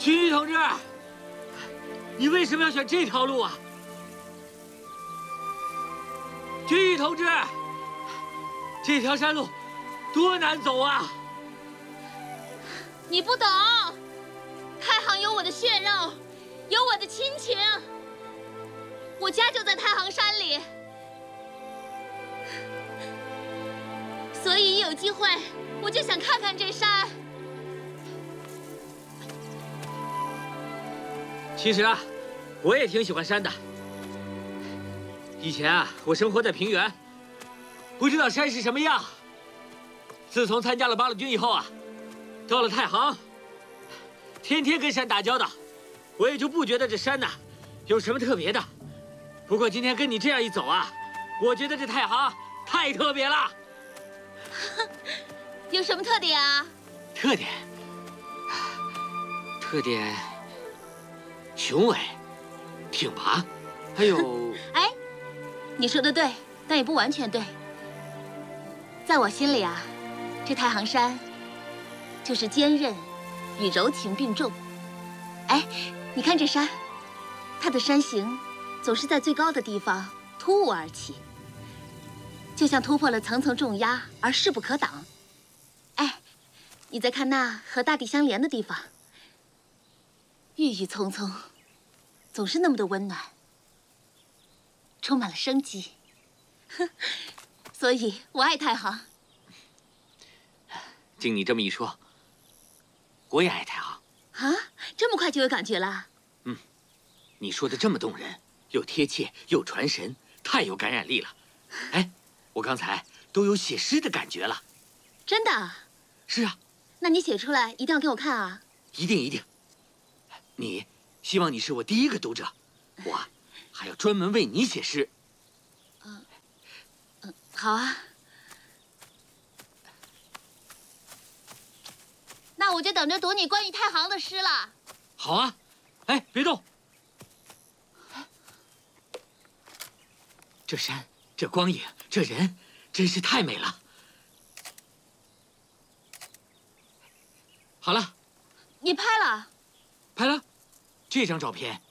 徐玉同志，你为什么要选这条路啊？徐玉同志，这条山路多难走啊！ 你不懂，太行有我的血肉，有我的亲情。我家就在太行山里，所以一有机会我就想看看这山。 其实啊，我也挺喜欢山的。以前啊，我生活在平原，不知道山是什么样。自从参加了八路军以后啊，到了太行，天天跟山打交道，我也就不觉得这山呐有什么特别的。不过今天跟你这样一走啊，我觉得这太行太特别了。 有什么特点啊？ 特点，雄伟、挺拔，还有…… 哎，你说的对，但也不完全对。在我心里啊，这太行山就是坚韧与柔情并重。哎，你看这山，它的山形总是在最高的地方突兀而起，就像突破了层层重压而势不可挡。哎，你再看那和大地相连的地方，郁郁葱葱，总是那么的温暖，充满了生机。所以我爱太行。 经你这么一说，我也爱太行。 啊，这么快就有感觉了？ 你说的这么动人，又贴切又传神，太有感染力了。哎，我刚才都有写诗的感觉了。 真的？ 是啊。 那你写出来一定要给我看啊！ 一定一定。希望你是我第一个读者，我还要专门为你写诗。 好啊。那我就等着读你关于太行的诗了。 好啊。哎，别动。这山，这光影，这人，真是太美了。好了。 你拍了？ 拍了。这张照片